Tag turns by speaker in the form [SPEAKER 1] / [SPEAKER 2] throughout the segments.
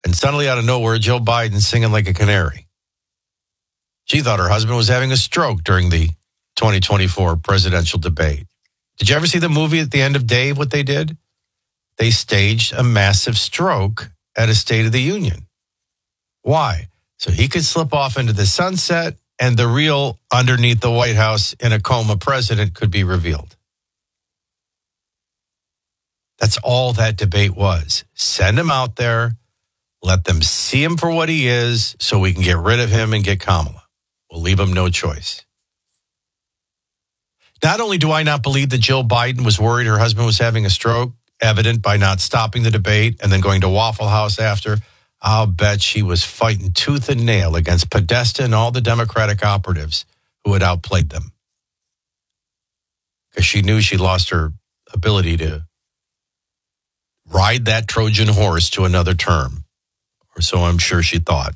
[SPEAKER 1] And suddenly out of nowhere, Joe Biden singing like a canary. She thought her husband was having a stroke during the 2024 presidential debate. Did you ever see the movie at the end of Dave, what they did? They staged a massive stroke at a State of the Union. Why? So he could slip off into the sunset and the real underneath the White House in a coma president could be revealed. That's all that debate was. Send him out there. Let them see him for what he is so we can get rid of him and get Kamala. We'll leave him no choice. Not only do I not believe that Jill Biden was worried her husband was having a stroke, evident by not stopping the debate and then going to Waffle House after, I'll bet she was fighting tooth and nail against Podesta and all the Democratic operatives who had outplayed them. Because she knew she lost her ability to ride that Trojan horse to another term. Or so I'm sure she thought.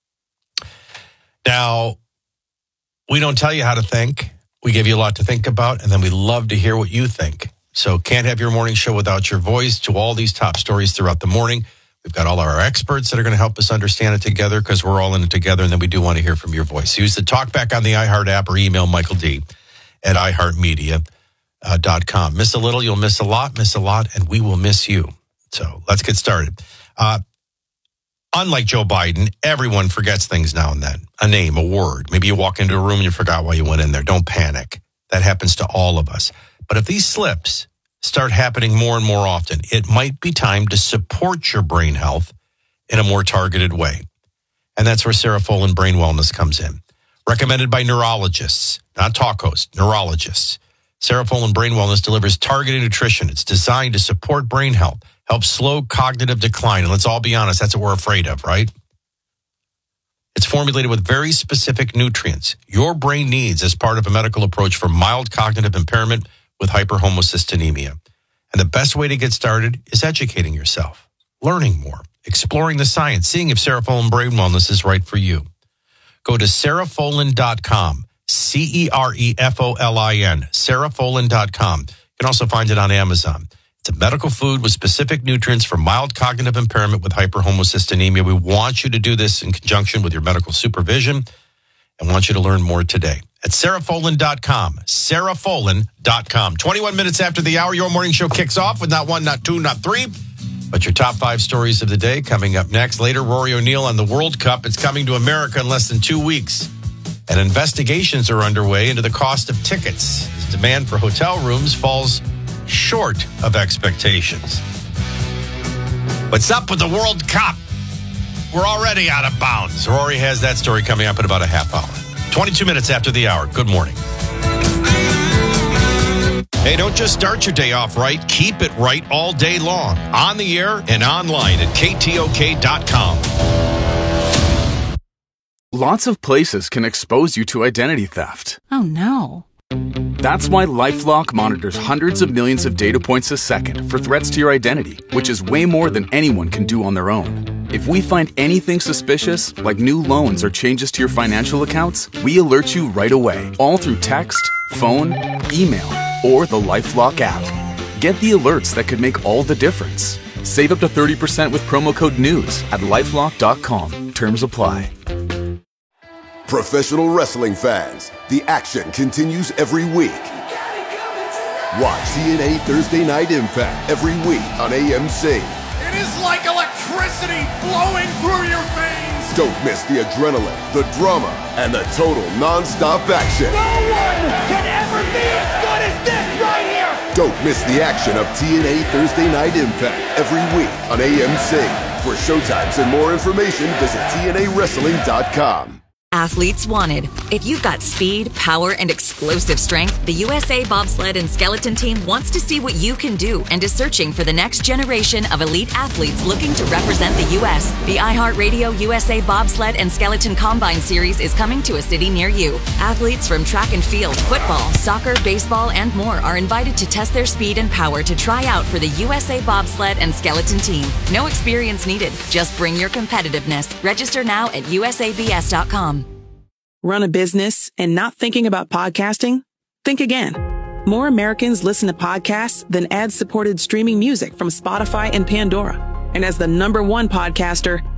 [SPEAKER 1] Now, we don't tell you how to think. We give you a lot to think about, and then we love to hear what you think. So can't have your morning show without your voice to all these top stories throughout the morning. We've got all our experts that are going to help us understand it together because we're all in it together, and then we do want to hear from your voice. Use the TalkBack on the iHeart app or email Michael D. at iHeartMedia.com. Miss a little, you'll miss a lot, and we will miss you. So let's get started. Unlike Joe Biden, everyone forgets things now and then. A name, a word. Maybe you walk into a room and you forgot why you went in there. Don't panic. That happens to all of us. But if these slips start happening more and more often, it might be time to support your brain health in a more targeted way. And that's where Serofolin Brain Wellness comes in. Recommended by neurologists, not talk hosts, neurologists. Serofolin Brain Wellness delivers targeted nutrition. It's designed to support brain health, help slow cognitive decline. And let's all be honest, that's what we're afraid of, right? It's formulated with very specific nutrients your brain needs as part of a medical approach for mild cognitive impairment with hyperhomocystinemia. And the best way to get started is educating yourself, learning more, exploring the science, seeing if Serofolin Brain Wellness is right for you. Go to Serofolin.com, Cerefolin, Serofolin.com. You can also find it on Amazon. It's a medical food with specific nutrients for mild cognitive impairment with hyperhomocystinemia. We want you to do this in conjunction with your medical supervision and want you to learn more today at Serofolin.com, Serofolin.com. 21 minutes after the hour, your morning show kicks off with not one, not two, not three, but your top 5 stories of the day coming up next. Later, Rory O'Neal on the World Cup. It's coming to America in less than 2 weeks. And investigations are underway into the cost of tickets as demand for hotel rooms falls short of expectations. What's up with the World Cup? We're already out of bounds. Rory has that story coming up in about a half hour. 22 minutes after the hour. Good morning. Hey, don't just start your day off right. Keep it right all day long. On the air and online at KTOK.com.
[SPEAKER 2] Lots of places can expose you to identity theft.
[SPEAKER 3] Oh, no.
[SPEAKER 2] That's why LifeLock monitors hundreds of millions of data points a second for threats to your identity, which is way more than anyone can do on their own. If we find anything suspicious, like new loans or changes to your financial accounts, we alert you right away, all through text, phone, email, or the LifeLock app. Get the alerts that could make all the difference. Save up to 30% with promo code NEWS at LifeLock.com. Terms apply.
[SPEAKER 4] Professional wrestling fans, the action continues every week. Watch TNA Thursday Night Impact every week on AMC.
[SPEAKER 5] It is like electricity flowing through your veins.
[SPEAKER 4] Don't miss the adrenaline, the drama, and the total non-stop action.
[SPEAKER 5] No one can ever be as good as this right here.
[SPEAKER 4] Don't miss the action of TNA Thursday Night Impact every week on AMC. For showtimes and more information, visit TNAWrestling.com.
[SPEAKER 6] Athletes wanted. If you've got speed, power, and explosive strength, the USA Bobsled and Skeleton Team wants to see what you can do and is searching for the next generation of elite athletes looking to represent the U.S. The iHeartRadio USA Bobsled and Skeleton Combine Series is coming to a city near you. Athletes from track and field, football, soccer, baseball, and more are invited to test their speed and power to try out for the USA Bobsled and Skeleton Team. No experience needed. Just bring your competitiveness. Register now at usabs.com.
[SPEAKER 7] Run a business and not thinking about podcasting? Think again. More Americans listen to podcasts than ad-supported streaming music from Spotify and Pandora. And as the #1 podcaster,